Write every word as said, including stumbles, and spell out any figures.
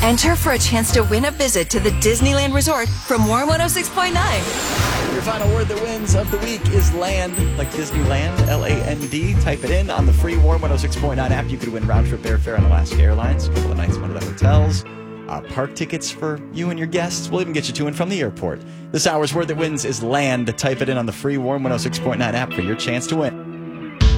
Enter for a chance to win a visit to the Disneyland Resort from Warm one oh six point nine. Your final word that wins of the week is land, like Disneyland, L A N D. Type it in on the free Warm one oh six point nine app. You could win round-trip airfare on Alaska Airlines, a couple of nights in one of the hotels, uh, park tickets for you and your guests. We'll even get you to and from the airport. This hour's word that wins is land. Type it in on the free Warm one oh six point nine app for your chance to win.